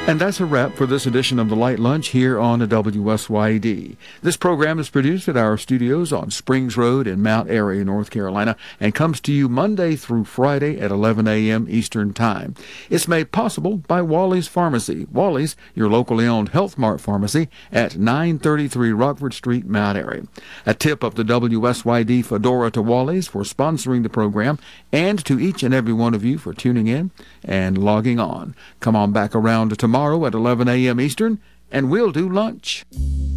And that's a wrap for this edition of the Light Lunch here on the WSYD. This program is produced at our studios on Springs Road in Mount Airy, North Carolina, and comes to you Monday through Friday at 11 a.m. Eastern Time. It's made possible by Wally's Pharmacy. Wally's, your locally owned Health Mart pharmacy at 933 Rockford Street, Mount Airy. A tip of the WSYD Fedora to Wally's for sponsoring the program, and to each and every one of you for tuning in and logging on. Come on back around tomorrow at 11 a.m. Eastern, and we'll do lunch.